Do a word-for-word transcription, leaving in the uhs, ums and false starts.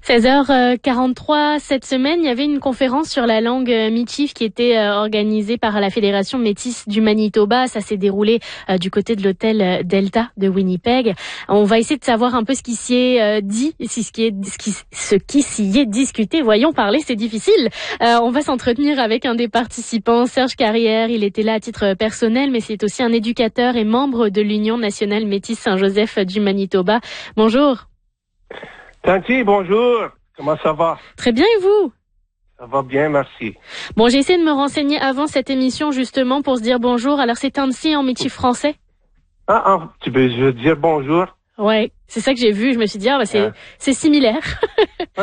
seize heures quarante-trois, cette semaine, il y avait une conférence sur la langue Michif qui était organisée par la Fédération métisse du Manitoba. Ça s'est déroulé du côté de l'hôtel Delta de Winnipeg. On va essayer de savoir un peu ce qui s'y est dit, ce qui est, ce qui, ce qui s'y est discuté. Voyons parler, c'est difficile. Euh, on va s'entretenir avec un des participants, Serge Carrière. Il était là à titre personnel, mais c'est aussi un éducateur et membre de l'Union nationale métisse Saint-Joseph du Manitoba. Bonjour. Tanti, bonjour. Comment ça va? Très bien, et vous? Ça va bien, merci. Bon, j'ai essayé de me renseigner avant cette émission, justement, pour se dire bonjour. Alors, c'est Tanti en Michif français? Ah, ah, tu veux, je veux dire bonjour? Ouais, c'est ça que j'ai vu. Je me suis dit, ah, bah, c'est, ah. c'est similaire.